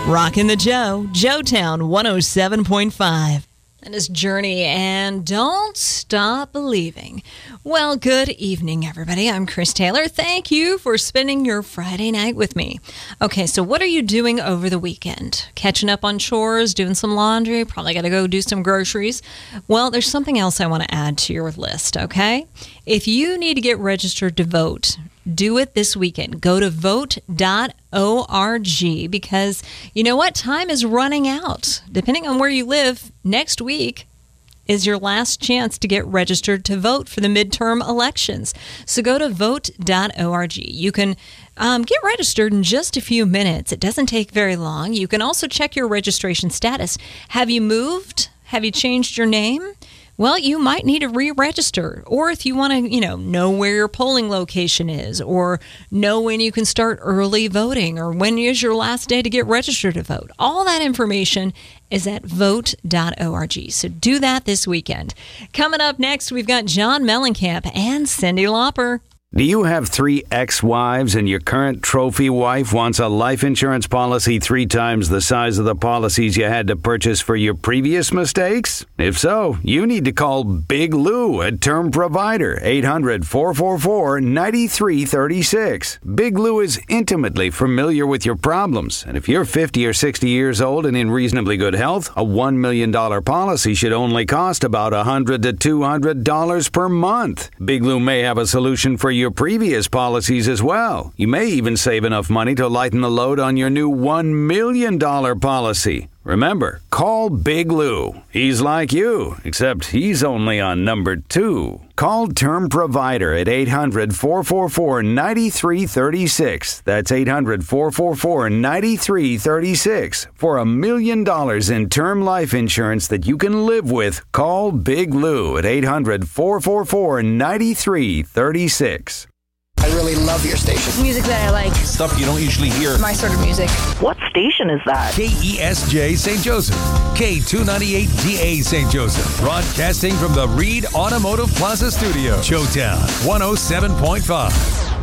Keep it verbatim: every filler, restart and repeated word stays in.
Rockin' the Joe, Joetown one oh seven point five. And his journey, and don't stop believing. Well, good evening, everybody. I'm Chris Taylor. Thank you for spending your Friday night with me. Okay, so what are you doing over the weekend? Catching up on chores, doing some laundry, probably got to go do some groceries. Well, there's something else I want to add to your list, okay? If you need to get registered to vote, do it this weekend. Go to vote dot org because you know what? Time is running out. Depending on where you live, next week is your last chance to get registered to vote for the midterm elections. So go to vote dot org. You can um, get registered in just a few minutes. It doesn't take very long. You can also check your registration status. Have you moved? Have you changed your name? Well, you might need to re-register, or if you want to, you know, know where your polling location is, or know when you can start early voting, or when is your last day to get registered to vote. All that information is at vote dot org. So do that this weekend. Coming up next, we've got John Mellencamp and Cyndi Lauper. Do you have three ex-wives and your current trophy wife wants a life insurance policy three times the size of the policies you had to purchase for your previous mistakes? If so, you need to call Big Lou at Term Provider, eight hundred, four four four, nine three three six. Big Lou is intimately familiar with your problems, and if you're fifty or sixty years old and in reasonably good health, a one million dollars policy should only cost about one hundred to two hundred dollars per month. Big Lou may have a solution for your previous policies as well. You may even save enough money to lighten the load on your new one million dollars policy. Remember, call Big Lou. He's like you, except he's only on number two. Call Term Provider at eight hundred, four four four, nine three three six. That's eight hundred, four four four, nine three three six. For a million dollars in term life insurance that you can live with, call Big Lou at eight hundred, four four four, nine three three six. I really love your station. Music that I like. Stuff you don't usually hear. My sort of music. What station is that? K E S J Saint Joseph. K two ninety-eight D A Saint Joseph. Broadcasting from the Reed Automotive Plaza Studio. Joetown one oh seven point five.